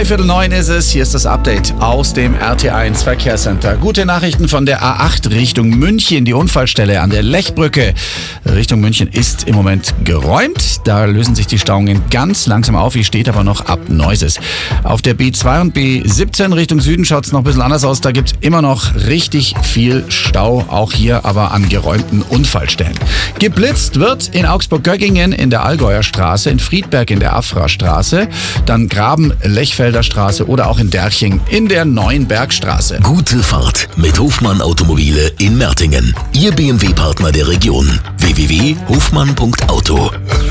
8:03 ist es. Hier ist das Update aus dem RT1 Verkehrscenter. Gute Nachrichten von der A8 Richtung München. Die Unfallstelle an der Lechbrücke Richtung München ist im Moment geräumt. Da lösen sich die Stauungen ganz langsam auf. Hier steht aber noch ab Neuses. Auf der B2 und B17 Richtung Süden schaut es noch ein bisschen anders aus. Da gibt es immer noch richtig viel Stau. Auch hier aber an geräumten Unfallstellen. Geblitzt wird in Augsburg-Göggingen in der Allgäuer Straße, in Friedberg in der Afra-Straße, dann Graben-Lechfelder Straße oder auch in Derching in der Neuen Bergstraße. Gute Fahrt mit Hofmann Automobile in Mertingen. Ihr BMW-Partner der Region. www.hofmann.auto